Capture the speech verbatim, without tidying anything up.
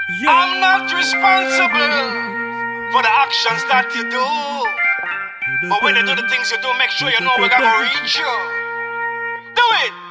I'm not responsible for the actions that you do. But when you do the things you do, make sure you know we're gonna reach you. Do it!